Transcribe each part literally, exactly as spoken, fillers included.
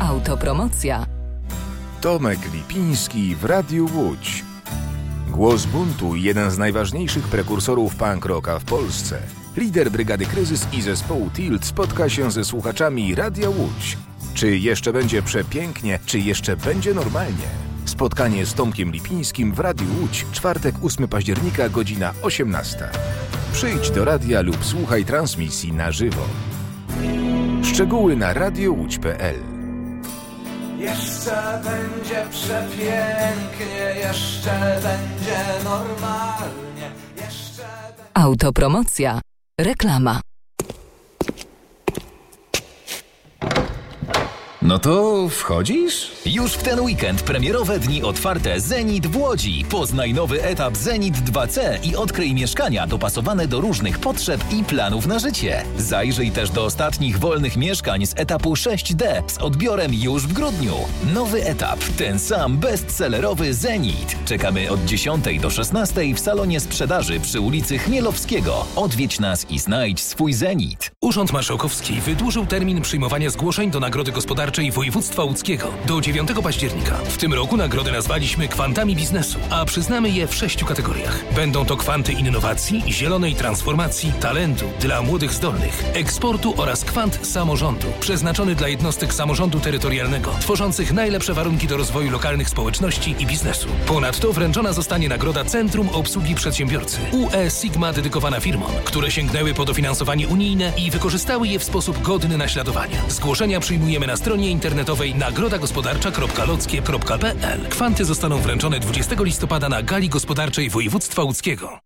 Autopromocja. Tomek Lipiński w Radiu Łódź. Głos buntu i jeden z najważniejszych prekursorów punk rocka w Polsce. Lider Brygady Kryzys i zespołu Tilt spotka się ze słuchaczami Radia Łódź. Czy jeszcze będzie przepięknie, czy jeszcze będzie normalnie? Spotkanie z Tomkiem Lipińskim w Radiu Łódź, czwartek ósmego października, godzina osiemnasta. Przyjdź do radia lub słuchaj transmisji na żywo. Szczegóły na radiowódź kropka pe el. Jeszcze będzie przepięknie, jeszcze będzie normalnie, jeszcze... Autopromocja. Reklama. No to wchodzisz? Już w ten weekend premierowe dni otwarte Zenit w Łodzi. Poznaj nowy etap Zenit dwa ce i odkryj mieszkania dopasowane do różnych potrzeb i planów na życie. Zajrzyj też do ostatnich wolnych mieszkań z etapu sześć de z odbiorem już w grudniu. Nowy etap, ten sam bestsellerowy Zenit. Czekamy od dziesiątej do szesnastej w salonie sprzedaży przy ulicy Chmielowskiego. Odwiedź nas i znajdź swój Zenit. Urząd Marszałkowski wydłużył termin przyjmowania zgłoszeń do Nagrody Gospodarczej Województwa Łódzkiego do dziewiątego października. W tym roku nagrody nazwaliśmy kwantami biznesu, a przyznamy je w sześciu kategoriach. Będą to kwanty innowacji, zielonej transformacji, talentu dla młodych zdolnych, eksportu oraz kwant samorządu, przeznaczony dla jednostek samorządu terytorialnego, tworzących najlepsze warunki do rozwoju lokalnych społeczności i biznesu. Ponadto wręczona zostanie nagroda Centrum Obsługi Przedsiębiorcy U E Sigma, dedykowana firmom, które sięgnęły po dofinansowanie unijne i wykorzystały je w sposób godny naśladowania. Zgłoszenia przyjmujemy na stronie internetowej nagroda gospodarcza kropka lockie kropka pe el. Kwanty zostaną wręczone dwudziestego listopada na Gali Gospodarczej Województwa Łódzkiego.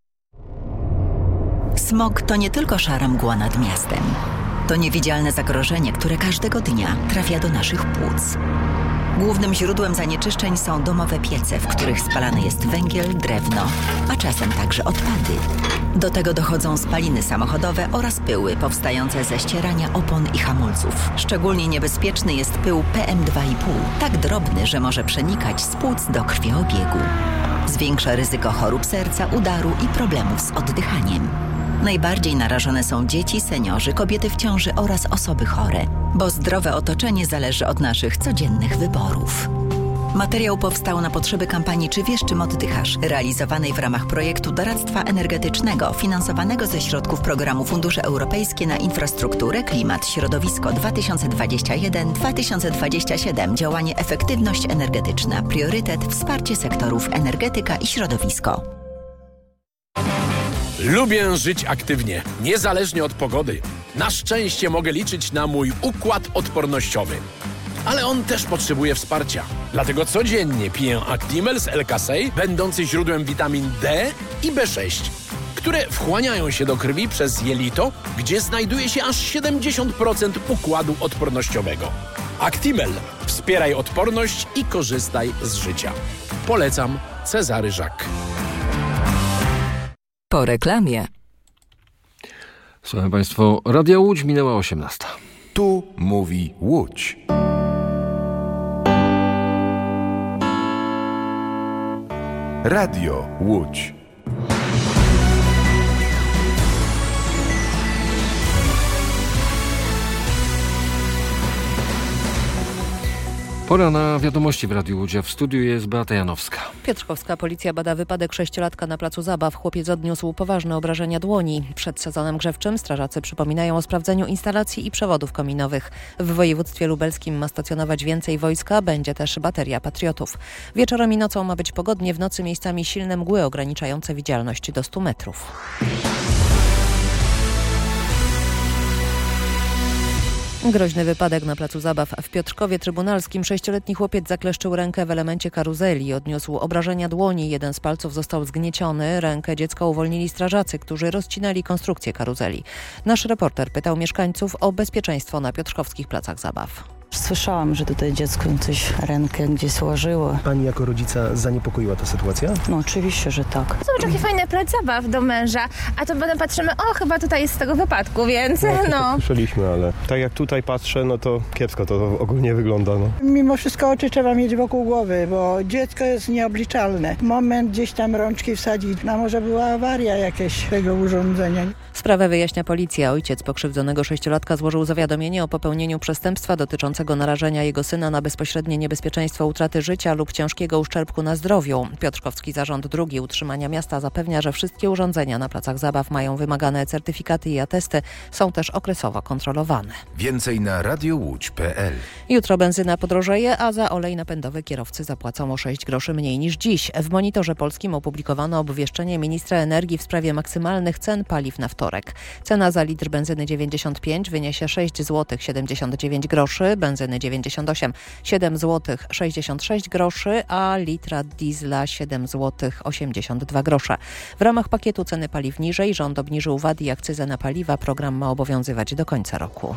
Smog to nie tylko szara mgła nad miastem. To niewidzialne zagrożenie, które każdego dnia trafia do naszych płuc. Głównym źródłem zanieczyszczeń są domowe piece, w których spalany jest węgiel, drewno, a czasem także odpady. Do tego dochodzą spaliny samochodowe oraz pyły powstające ze ścierania opon i hamulców. Szczególnie niebezpieczny jest pył pe em dwa i pół, tak drobny, że może przenikać z płuc do krwiobiegu. Zwiększa ryzyko chorób serca, udaru i problemów z oddychaniem. Najbardziej narażone są dzieci, seniorzy, kobiety w ciąży oraz osoby chore, bo zdrowe otoczenie zależy od naszych codziennych wyborów. Materiał powstał na potrzeby kampanii Czy wiesz, czym oddychasz? Realizowanej w ramach projektu doradztwa energetycznego finansowanego ze środków programu Fundusze Europejskie na Infrastrukturę, Klimat, Środowisko dwa tysiące dwadzieścia jeden do dwa tysiące dwadzieścia siedem. Działanie Efektywność Energetyczna. Priorytet Wsparcie sektorów energetyka i środowisko. Lubię żyć aktywnie, niezależnie od pogody. Na szczęście mogę liczyć na mój układ odpornościowy. Ale on też potrzebuje wsparcia. Dlatego codziennie piję Actimel z L-Kasei, będący źródłem witamin D i be sześć, które wchłaniają się do krwi przez jelito, gdzie znajduje się aż siedemdziesiąt procent układu odpornościowego. Actimel. Wspieraj odporność i korzystaj z życia. Polecam. Cezary Żak. Po reklamie. Słuchaj Państwo, Radia Łódź, minęła osiemnasta. Tu mówi Łódź. Radio Łódź. Pora na wiadomości w Radiu Łódź, a w studiu jest Beata Janowska. Piotrkowska policja bada wypadek sześciolatka na placu zabaw. Chłopiec odniósł poważne obrażenia dłoni. Przed sezonem grzewczym strażacy przypominają o sprawdzeniu instalacji i przewodów kominowych. W województwie lubelskim ma stacjonować więcej wojska, będzie też bateria patriotów. Wieczorem i nocą ma być pogodnie, w nocy miejscami silne mgły ograniczające widzialność do stu metrów. Groźny wypadek na placu zabaw w Piotrkowie Trybunalskim. Sześcioletni chłopiec zakleszczył rękę w elemencie karuzeli. Odniósł obrażenia dłoni. Jeden z palców został zgnieciony. Rękę dziecka uwolnili strażacy, którzy rozcinali konstrukcję karuzeli. Nasz reporter pytał mieszkańców o bezpieczeństwo na piotrkowskich placach zabaw. Słyszałam, że tutaj dziecko coś rękę gdzieś złożyło. Pani jako rodzica zaniepokoiła ta sytuacja? No oczywiście, że tak. Zobacz, jaki fajny plac zabaw do męża, a to potem patrzymy, o chyba tutaj jest z tego wypadku, więc no. no. Słyszeliśmy, ale tak jak tutaj patrzę, no to kiepsko to ogólnie wygląda. No. Mimo wszystko oczy trzeba mieć wokół głowy, bo dziecko jest nieobliczalne. Moment gdzieś tam rączki wsadzić, a może była awaria jakaś tego urządzenia. Sprawę wyjaśnia policja. Ojciec pokrzywdzonego sześciolatka złożył zawiadomienie o popełnieniu przestępstwa dotyczącego całkowitego narażenia jego syna na bezpośrednie niebezpieczeństwo utraty życia lub ciężkiego uszczerbku na zdrowiu. Piotrkowski Zarząd Drugi Utrzymania Miasta zapewnia, że wszystkie urządzenia na placach zabaw mają wymagane certyfikaty i atesty, są też okresowo kontrolowane. Więcej na radiołódź kropka p l. Jutro benzyna podrożeje, a za olej napędowy kierowcy zapłacą o sześć groszy mniej niż dziś. W Monitorze Polskim opublikowano obwieszczenie ministra energii w sprawie maksymalnych cen paliw na wtorek. Cena za litr benzyny dziewięćdziesiąt pięć wyniesie sześć złotych siedemdziesiąt dziewięć groszy, benzyny dziewięćdziesiąt osiem siedem złotych sześćdziesiąt sześć groszy, a litra diesla siedem złotych osiemdziesiąt dwa grosze. W ramach pakietu ceny paliw niżej rząd obniżył V A T i akcyzę na paliwa. Program ma obowiązywać do końca roku.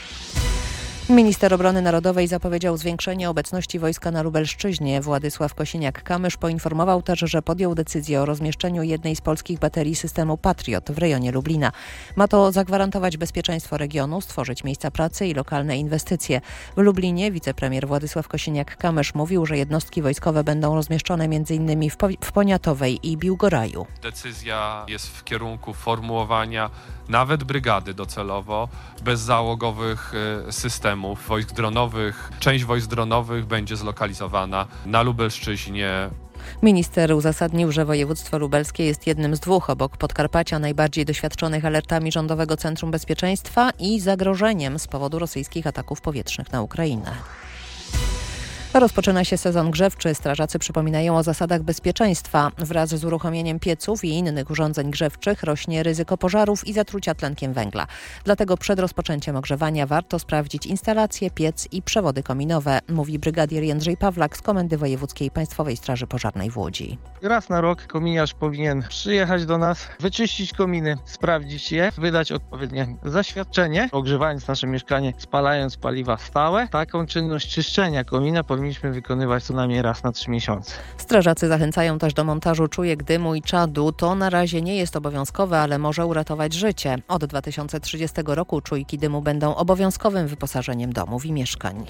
Minister Obrony Narodowej zapowiedział zwiększenie obecności wojska na Lubelszczyźnie. Władysław Kosiniak-Kamysz poinformował też, że podjął decyzję o rozmieszczeniu jednej z polskich baterii systemu Patriot w rejonie Lublina. Ma to zagwarantować bezpieczeństwo regionu, stworzyć miejsca pracy i lokalne inwestycje. W Lublinie wicepremier Władysław Kosiniak-Kamysz mówił, że jednostki wojskowe będą rozmieszczone m.in. w, po- w Poniatowej i Biłgoraju. Decyzja jest w kierunku formułowania nawet brygady docelowo bezzałogowych systemów wojsk dronowych. Część wojsk dronowych będzie zlokalizowana na Lubelszczyźnie. Minister uzasadnił, że województwo lubelskie jest jednym z dwóch obok Podkarpacia najbardziej doświadczonych alertami Rządowego Centrum Bezpieczeństwa i zagrożeniem z powodu rosyjskich ataków powietrznych na Ukrainę. Rozpoczyna się sezon grzewczy. Strażacy przypominają o zasadach bezpieczeństwa. Wraz z uruchomieniem pieców i innych urządzeń grzewczych rośnie ryzyko pożarów i zatrucia tlenkiem węgla. Dlatego przed rozpoczęciem ogrzewania warto sprawdzić instalacje, piec i przewody kominowe, mówi brygadier Jędrzej Pawlak z Komendy Wojewódzkiej Państwowej Straży Pożarnej w Łodzi. Raz na rok kominiarz powinien przyjechać do nas, wyczyścić kominy, sprawdzić je, wydać odpowiednie zaświadczenie, ogrzewając nasze mieszkanie, spalając paliwa stałe. Taką czynność czyszczenia komina powinniśmy wykonywać co najmniej raz na trzy miesiące. Strażacy zachęcają też do montażu czujek dymu i czadu. To na razie nie jest obowiązkowe, ale może uratować życie. Od dwa tysiące trzydziestego roku czujki dymu będą obowiązkowym wyposażeniem domów i mieszkań.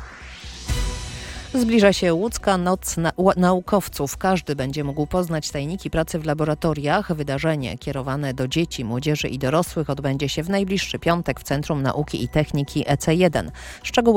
Zbliża się łódzka Noc na- Naukowców. Każdy będzie mógł poznać tajniki pracy w laboratoriach. Wydarzenie kierowane do dzieci, młodzieży i dorosłych odbędzie się w najbliższy piątek w Centrum Nauki i Techniki E C jeden. Szczegóły